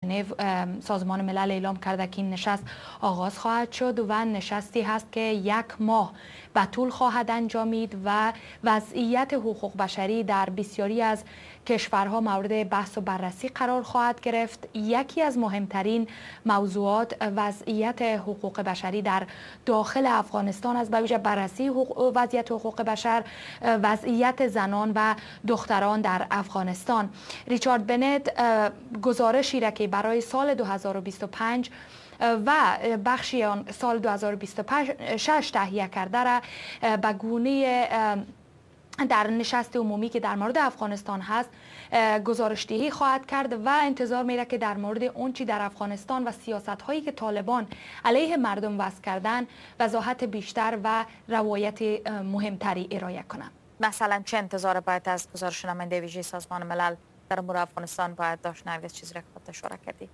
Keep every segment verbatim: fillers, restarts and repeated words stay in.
ژنو سازمان ملل اعلام کرده که این نشست آغاز خواهد شد و نشستی هست که یک ماه به طول خواهد انجامید و وضعیت حقوق بشری در بسیاری از کشورها مورد بحث و بررسی قرار خواهد گرفت. یکی از مهمترین موضوعات وضعیت حقوق بشری در داخل افغانستان است، به ویژه بررسی وضعیت حقوق بشر، وضعیت زنان و دختران در افغانستان. ریچارد بنت گزارشی را که برای سال دو هزار و بیست و پنج و بخشی آن سال دو هزار و بیست و شش تهیه کرده را به گونه در نشست عمومی که در مورد افغانستان هست گزارشدهی خواهد کرد و انتظار میره که در مورد اون چی در افغانستان و سیاست هایی که طالبان علیه مردم وضع کردن وضاحت بیشتر و روایت مهمتری ارائه کنند. مثلا چه انتظار باید از گزارش نماینده ویژه سازمان ملل در امور افغانستان باید داشت؟ نوید چیزی را که اشاره کردی؟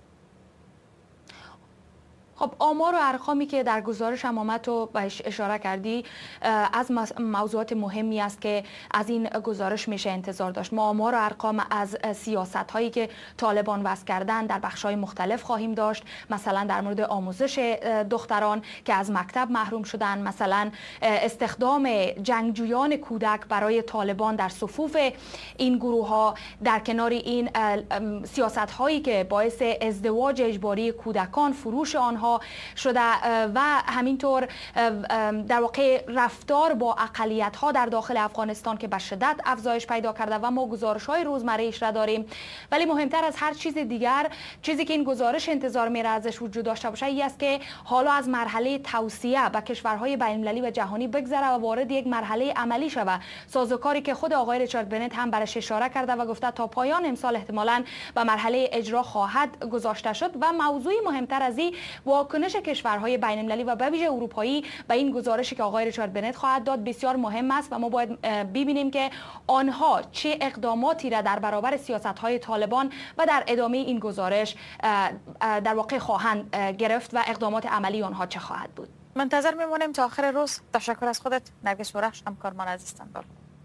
خب آمار و ارقامی که در گزارش هم آمد تو بهش اشاره کردی از موضوعات مهمی است که از این گزارش میشه انتظار داشت. ما آمار و ارقام از سیاست هایی که طالبان وضع کردن در بخش های مختلف خواهیم داشت، مثلا در مورد آموزش دختران که از مکتب محروم شدن، مثلا استخدام جنگجویان کودک برای طالبان در صفوف این گروه ها، در کنار این سیاست هایی که باعث ازدواج اجباری کودکان، فروش آنها شده و همینطور در واقع رفتار با اقلیت ها در داخل افغانستان که به شدت افزایش پیدا کرده و ما گزارش های روزمره‌ایش را داریم. ولی مهمتر از هر چیز دیگر، چیزی که این گزارش انتظار میره ازش وجود داشته باشه این است که حالا از مرحله توصیه به کشورهای بین المللی و جهانی بگذره و وارد یک مرحله عملی شود. سازوکاری که خود آقای ریچارد بنت هم برش اشاره کرده و گفته تا پایان امسال احتمالاً به مرحله اجرا خواهد گذاشته شد و موضوعی مهمتر از این واکنش کشورهای بین المللی و به ویژه اروپایی به این گزارشی که آقای ریچارد بنت خواهد داد بسیار مهم است و ما باید ببینیم که آنها چه اقداماتی را در برابر سیاست‌های طالبان و در ادامه این گزارش در واقع خواهند گرفت و اقدامات عملی آنها چه خواهد بود. منتظر میمونیم تا آخر روز. تشکر از خودت نرگس هورخش، همکارمان از استانبول.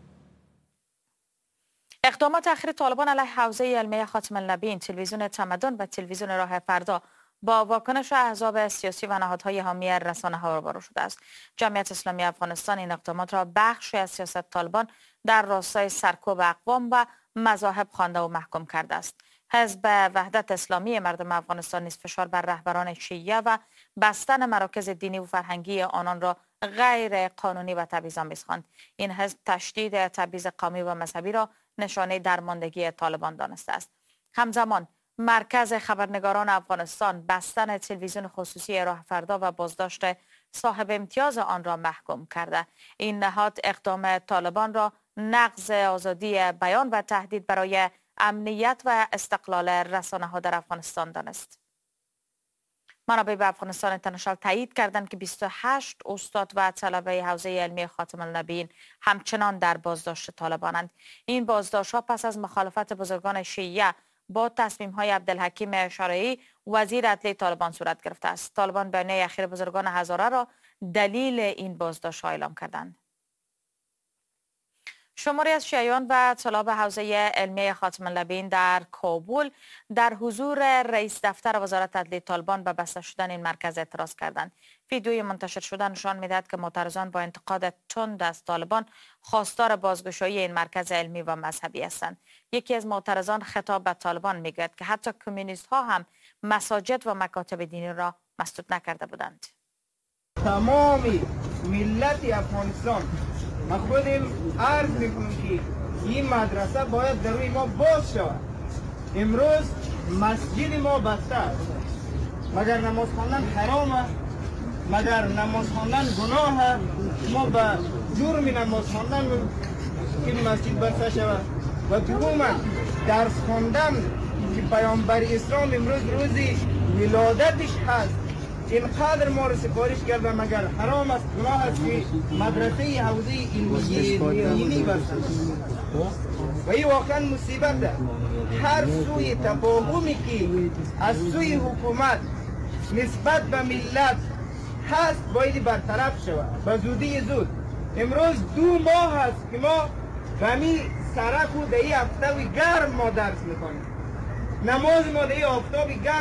اقدامات اخیر طالبان علیه حوزه علمیه خاتم النبیین، تلویزیون تمدن و تلویزیون راه فردا با واکنش احزاب سیاسی و نهادهای حامی رسانه‌ها روبرو شده است. جمعیت اسلامی افغانستان این اقدامات را بخشی از سیاست طالبان در راستای سرکوب اقوام و مذاهب خوانده و محکوم کرده است. حزب وحدت اسلامی مردم افغانستان نیز فشار بر رهبران شیعه و بستن مراکز دینی و فرهنگی آنان را غیر قانونی و تبعیض‌آمیز خواند. این حزب تشدید تبعیض قومی و مذهبی را نشانه درماندگی طالبان دانسته است. همزمان مرکز خبرنگاران افغانستان بستن تلویزیون خصوصی راه فردا و بازداشت صاحب امتیاز آن را محکوم کرده. این نهاد اقدام طالبان را نقض آزادی بیان و تهدید برای امنیت و استقلال رسانه‌ها در افغانستان دانست. منابع به افغانستان اینترنشنال تایید کردند که بیست و هشت استاد و طلبه حوزه علمی خاتم النبیین همچنان در بازداشت طالبانند. این بازداشت‌ها پس از مخالفت بزرگان شیعه با تصمیم‌های عبدالحکیم شرعی وزیر عدلیه طالبان صورت گرفته است. طالبان بیانیه اخیر بزرگان هزاره را دلیل این بازداشت‌ها اعلام کردند. شماری از شیعیان و طلاب حوزه علمی خاتم النبیین در کابل در حضور رئیس دفتر وزارت عدلیه طالبان به بسته شدن این مرکز اعتراض کردند. ویدیوی منتشر شده نشان می‌دهد که معترضان با انتقاد تند از طالبان خواستار بازگشایی این مرکز علمی و مذهبی هستند. یکی از معترضان خطاب به طالبان میگوید که حتی کمونیست ها هم مساجد و مکاتب دینی را مسدود نکرده بودند. تمامی ملت افغانستان ما خودم عرض میکنم که این مدرسه باید در روی ما باز شود. امروز مسجد ما بسته است، مگر نماز خواندن حرامه؟ مگر نماز خواندن گناه؟ ما به جرم نماز خواندن که مسجد بسته شود. و دوما درس خواندن که پیامبر اسلام امروز روزی ولادتش هست، اینقدر ما رو سفارش کرده مگر حرام است، گناه است که مدرسه حوزه علمی دینی بستند. و این واقعا مصیبت است. هر سوی تفاهمی که از سوی حکومت نسبت به ملت هست باید برطرف شود به زودی زود. امروز دو ماه است که ما به می سرک و دهی آفتابی گرم ما درس میکنیم، نماز ما دهی آفتابی گرم